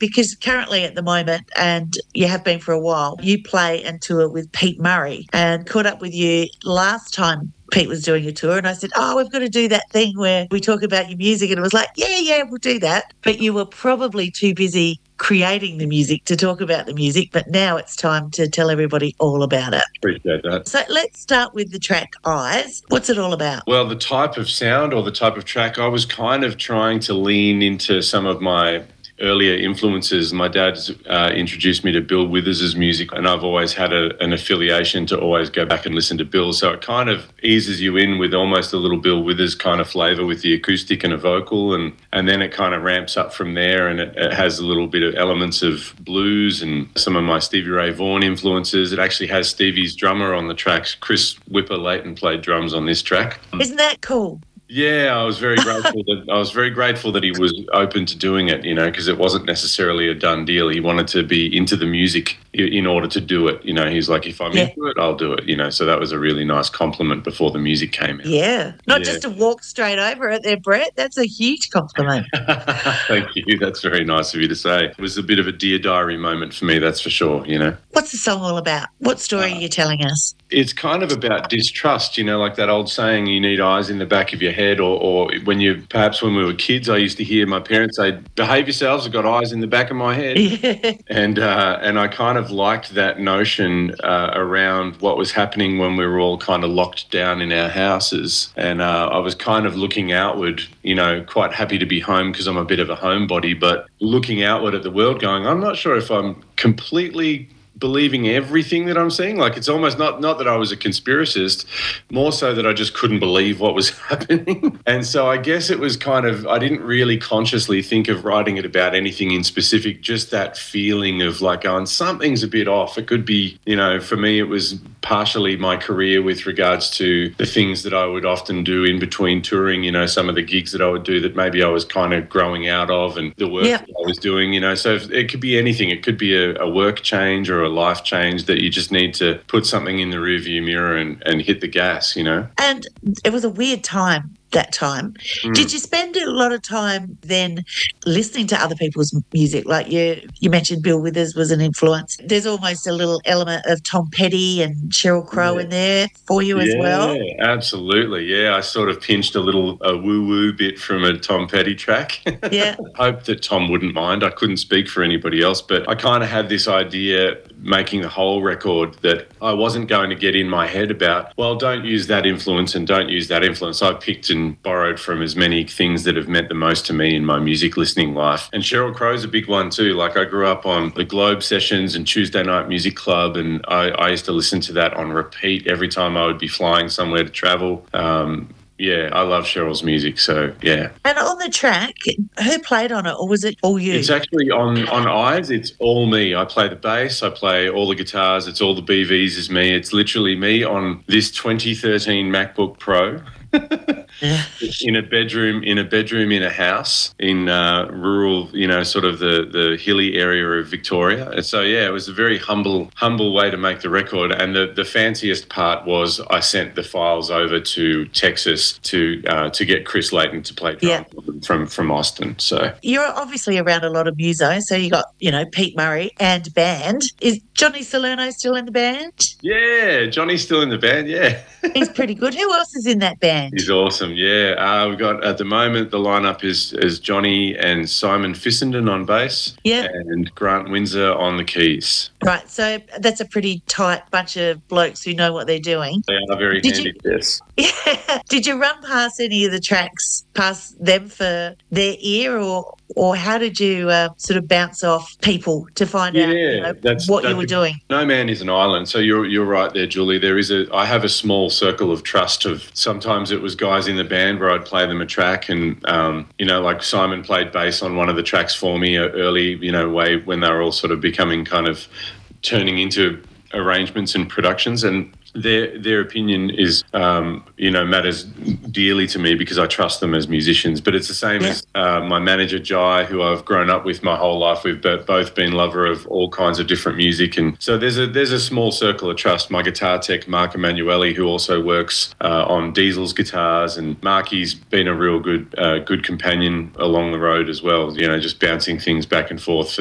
because currently at the moment, and you have been for a while, you play and tour with Pete Murray, and caught up with you last time Pete was doing a tour, and I said, we've got to do that thing where we talk about your music, and it was like, yeah, we'll do that. But you were probably too busy creating the music to talk about the music, but now it's time to tell everybody all about it. Appreciate that. So let's start with the track Eyes. What's it all about? Well, the type of sound or the type of track, I was kind of trying to lean into some of my earlier influences. My dad's introduced me to Bill Withers' music, and I've always had an affiliation to always go back and listen to Bill. So it kind of eases you in with almost a little Bill Withers kind of flavour with the acoustic and a vocal, and then it kind of ramps up from there, and it has a little bit of elements of blues and some of my Stevie Ray Vaughan influences. It actually has Stevie's drummer on the tracks. Chris Whipper-Layton played drums on this track. Isn't that cool? Yeah, I was very grateful that he was open to doing it, because it wasn't necessarily a done deal. He wanted to be into the music in order to do it. He's like, if I'm into it, I'll do it. So that was a really nice compliment before the music came out. Yeah, not just to walk straight over it there, Brett. That's a huge compliment. Thank you. That's very nice of you to say. It was a bit of a Dear Diary moment for me, that's for sure. What's the song all about? What story are you telling us? It's kind of about distrust, like that old saying, you need eyes in the back of your head, or when we were kids, I used to hear my parents say, behave yourselves, I've got eyes in the back of my head. Yeah. And I kind of liked that notion around what was happening when we were all kind of locked down in our houses. And I was kind of looking outward, quite happy to be home because I'm a bit of a homebody, but looking outward at the world going, I'm not sure if I'm completely believing everything that I'm seeing. Like, it's almost not that I was a conspiracist, more so that I just couldn't believe what was happening. And so I guess it was kind of, I didn't really consciously think of writing it about anything in specific, just that feeling of like, something's a bit off. It could be, for me, it was partially my career with regards to the things that I would often do in between touring, some of the gigs that I would do that maybe I was kind of growing out of, and the work that I was doing, so it could be anything. It could be a work change or a life change that you just need to put something in the rearview mirror and hit the gas, And it was a weird time. That time. Did you spend a lot of time then listening to other people's music? Like you mentioned Bill Withers was an influence. There's almost a little element of Tom Petty and Sheryl Crow in there for you as well. Yeah, absolutely. Yeah, I sort of pinched a woo-woo bit from a Tom Petty track. Yeah. I hope that Tom wouldn't mind. I couldn't speak for anybody else, but I kind of had this idea making the whole record that I wasn't going to get in my head about, well, don't use that influence and don't use that influence. I picked and borrowed from as many things that have meant the most to me in my music listening life. And Sheryl Crow's a big one too. Like, I grew up on the Globe sessions and Tuesday Night Music Club, and I used to listen to that on repeat every time I would be flying somewhere to travel. Yeah, I love Cheryl's music, so yeah. And on the track, who played on it, or was it all you? It's actually on Eyes, it's all me. I play the bass, I play all the guitars, it's all the BVs is me. It's literally me on this 2013 MacBook Pro. in a bedroom in a house in rural, sort of the hilly area of Victoria. And so yeah, it was a very humble way to make the record. And the fanciest part was I sent the files over to Texas to get Chris Layton to play drums from Austin. So you're obviously around a lot of musos. So you got Pete Murray and band. Is Johnny Salerno still in the band? Yeah, Johnny's still in the band. Yeah, he's pretty good. Who else is in that band? He's awesome, yeah. We've got, at the moment, the lineup is Johnny and Simon Fissenden on bass, and Grant Windsor on the keys. Right, so that's a pretty tight bunch of blokes who know what they're doing. They are very handy, yes. Yeah. Did you run past any of the tracks, past them for their ear, or how did you sort of bounce off people to find out what you were doing? No man is an island, so you're right there, Julie. I have a small circle of trust of, sometimes it was guys in the band where I'd play them a track, and like Simon played bass on one of the tracks for me early, way when they were all sort of becoming kind of turning into arrangements and productions, and their opinion is, matters dearly to me because I trust them as musicians. But it's the same as my manager, Jai, who I've grown up with my whole life. We've both been lover of all kinds of different music. And so there's a small circle of trust. My guitar tech, Mark Emanuele, who also works on Diesel's guitars. And Marky's been a real good companion along the road as well, just bouncing things back and forth